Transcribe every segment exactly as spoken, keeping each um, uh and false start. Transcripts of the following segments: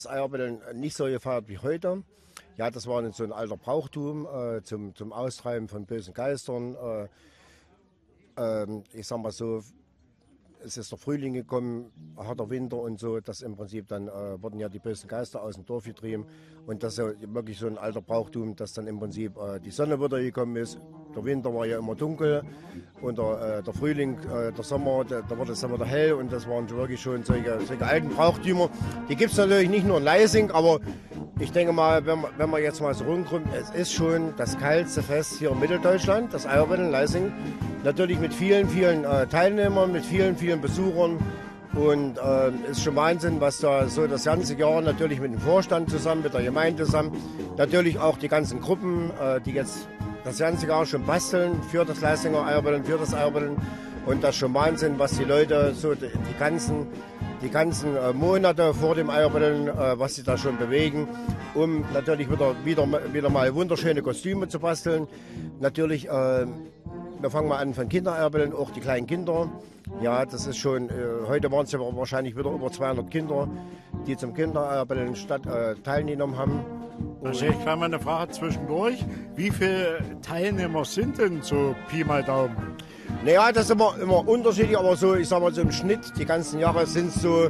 Das Eierbetteln nicht so gefeiert wie heute. Ja, das war so ein alter Brauchtum äh, zum, zum Austreiben von bösen Geistern. Äh, äh, ich sag mal so, es ist der Frühling gekommen, harter Winter und so, dass im Prinzip dann äh, wurden ja die bösen Geister aus dem Dorf getrieben. Und das ist ja wirklich so ein alter Brauchtum, dass dann im Prinzip äh, die Sonne wieder gekommen ist. Der Winter war ja immer dunkel und der, äh, der Frühling, äh, der Sommer, da, da wurde es dann wieder hell. Und das waren wirklich schon solche, solche alten Brauchtümer. Die gibt es natürlich nicht nur in Leising, aber ich denke mal, wenn man, wenn man jetzt mal so rumkommt, es ist schon das kälteste Fest hier in Mitteldeutschland, das Eierbetteln Leising. Natürlich mit vielen, vielen äh, Teilnehmern, mit vielen, vielen Besuchern. Und es äh, ist schon Wahnsinn, was da so das ganze Jahr natürlich mit dem Vorstand zusammen, mit der Gemeinde zusammen, natürlich auch die ganzen Gruppen, äh, die jetzt das ganze Jahr schon basteln für das Leisinger Eierbetteln, für das Eierbetteln. Und das ist schon Wahnsinn, was die Leute so die, die ganzen, die ganzen äh, Monate vor dem Eierbetteln, äh, was sie da schon bewegen, um natürlich wieder, wieder, wieder mal wunderschöne Kostüme zu basteln. Natürlich, äh, wir fangen mal an von Kindereierbetteln, auch die kleinen Kinder. Ja, das ist schon, äh, heute waren es ja wahrscheinlich wieder über zweihundert Kinder, die zum Kindereierbetteln statt äh, teilgenommen haben. Da stelle ich gleich mal eine Frage zwischendurch. Wie viele Teilnehmer sind denn so Pi mal Daumen? Naja, das ist immer, immer unterschiedlich, aber so, ich sag mal so im Schnitt, die ganzen Jahre sind es so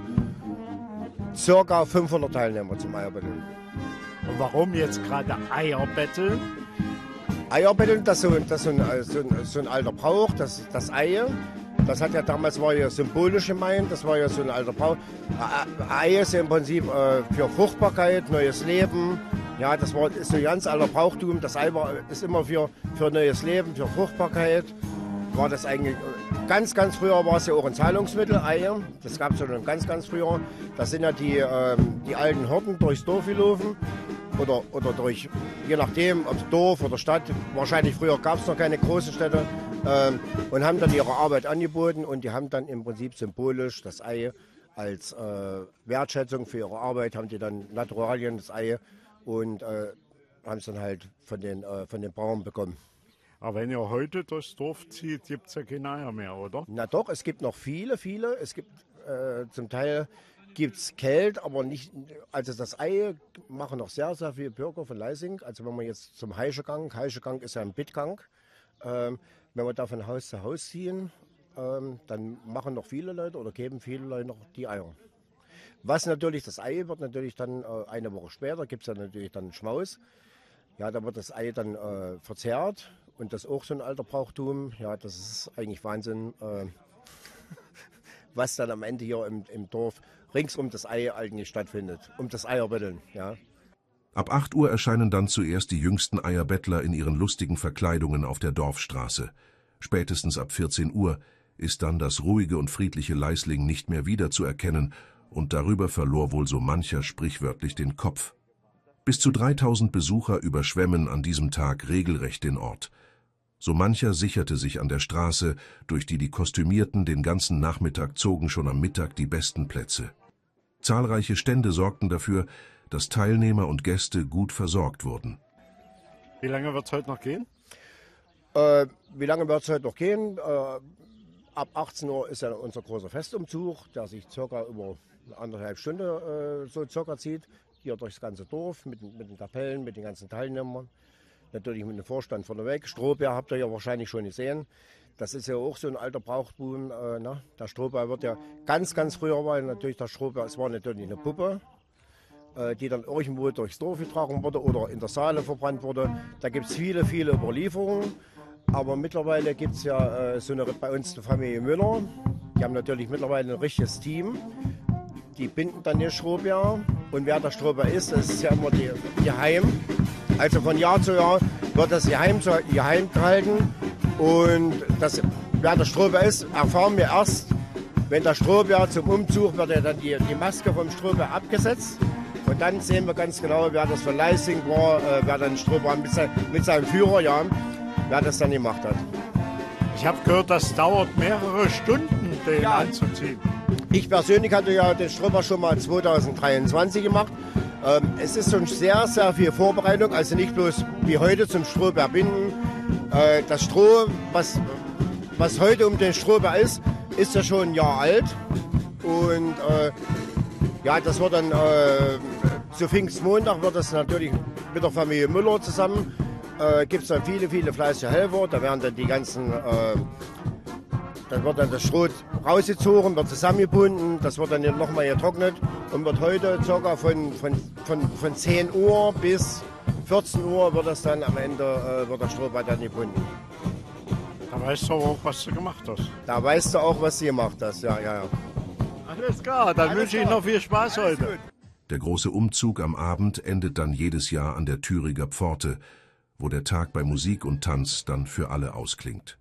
circa fünfhundert Teilnehmer zum Eierbetteln. Und warum jetzt gerade Eierbetteln? Eierbetteln, das ist so, das ist so, ein, so, ein, so ein alter Brauch, das, das Ei. Das hat ja damals war ja symbolisch gemeint, das war ja so ein alter Brauch. Ei ist ja im Prinzip äh, für Fruchtbarkeit, neues Leben. Ja, das war, ist so ein ganz alter Brauchtum. Das Ei war, ist immer für, für neues Leben, für Fruchtbarkeit. War das eigentlich ganz, ganz früher war es ja auch ein Zahlungsmittel, Eier. Das gab es ja schon ganz, ganz früher. Da sind ja die, ähm, die alten Hirten durchs Dorf gelaufen. Oder, oder durch, je nachdem, ob Dorf oder Stadt. Wahrscheinlich früher gab es noch keine großen Städte. Ähm, und haben dann ihre Arbeit angeboten. Und die haben dann im Prinzip symbolisch das Ei als äh, Wertschätzung für ihre Arbeit, haben die dann Naturalien, das Ei, und äh, haben es dann halt von den, äh, von den Bauern bekommen. Aber wenn ihr heute durchs Dorf zieht, gibt es ja keine Eier mehr, oder? Na doch, es gibt noch viele, viele. Es gibt äh, zum Teil gibt es Geld, aber nicht, also das Ei machen noch sehr, sehr viele Bürger von Leising. Also wenn man jetzt zum Heischegang, Heischegang ist ja ein Bittgang, ähm, wenn wir da von Haus zu Haus ziehen, ähm, dann machen noch viele Leute oder geben viele Leute noch die Eier. Was natürlich, das Ei wird natürlich dann äh, eine Woche später, gibt es ja natürlich dann Schmaus. Ja, da wird das Ei dann äh, verzehrt. Und das ist auch so ein alter Brauchtum. Ja, das ist eigentlich Wahnsinn, äh, was dann am Ende hier im, im Dorf rings um das Ei eigentlich stattfindet. Um das Eierbetteln, ja. Ab acht Uhr erscheinen dann zuerst die jüngsten Eierbettler in ihren lustigen Verkleidungen auf der Dorfstraße. Spätestens ab vierzehn Uhr ist dann das ruhige und friedliche Leisling nicht mehr wiederzuerkennen, und darüber verlor wohl so mancher sprichwörtlich den Kopf. Bis zu dreitausend Besucher überschwemmen an diesem Tag regelrecht den Ort. So mancher sicherte sich an der Straße, durch die die Kostümierten den ganzen Nachmittag zogen, schon am Mittag die besten Plätze. Zahlreiche Stände sorgten dafür, dass Teilnehmer und Gäste gut versorgt wurden. Wie lange wird es heute noch gehen? Äh, wie lange wird es heute noch gehen? Äh, ab achtzehn Uhr ist ja unser großer Festumzug, der sich circa über eine anderthalb Stunde äh, so circa zieht. Hier durchs ganze Dorf mit, mit den Kapellen, mit den ganzen Teilnehmern. Natürlich mit dem Vorstand vorneweg. Strohbär habt ihr ja wahrscheinlich schon gesehen. Das ist ja auch so ein alter Brauchtum. Äh, ne? Der Strohbär wird ja ganz, ganz früher, weil natürlich der Strohbär, es war natürlich eine Puppe, äh, die dann irgendwo durchs Dorf getragen wurde oder in der Saale verbrannt wurde. Da gibt es viele, viele Überlieferungen. Aber mittlerweile gibt es ja äh, so eine, bei uns die Familie Müller. Die haben natürlich mittlerweile ein richtiges Team. Die binden dann den Strohbär. Und wer der Strohbär ist, das ist ja immer die, die Heim. Also von Jahr zu Jahr wird das geheim, geheim gehalten. Und das, wer der Strohbär ist, erfahren wir erst, wenn der Strohbär zum Umzug wird ja dann die, die Maske vom Strohbär abgesetzt. Und dann sehen wir ganz genau, wer das von Leising war, äh, wer dann Strohbär mit, sein, mit seinem Führer, ja, wer das dann gemacht hat. Ich habe gehört, das dauert mehrere Stunden, den ja. anzuziehen. Ich persönlich hatte ja den Strohbär schon mal zweitausenddreiundzwanzig gemacht. Ähm, es ist schon sehr, sehr viel Vorbereitung, also nicht bloß wie heute zum Strohbär binden. Äh, das Stroh, was, was heute um den Strohbär ist, ist ja schon ein Jahr alt. Und äh, Ja, das wird dann äh, zu Pfingstmontag wird das natürlich mit der Familie Müller zusammen. Äh, Gibt es dann viele, viele fleißige Helfer. Da werden dann die ganzen, äh, dann wird dann das Schrot rausgezogen, wird zusammengebunden. Das wird dann nochmal getrocknet und wird heute ca. von, von, von, von zehn Uhr bis vierzehn Uhr wird das dann am Ende äh, wird das Strohbad dann gebunden. Da weißt du auch, was du gemacht hast. Da weißt du auch, was du gemacht hast, ja, ja, ja. Alles klar, dann wünsche ich noch viel Spaß heute. Der große Umzug am Abend endet dann jedes Jahr an der Thüringer Pforte, wo der Tag bei Musik und Tanz dann für alle ausklingt.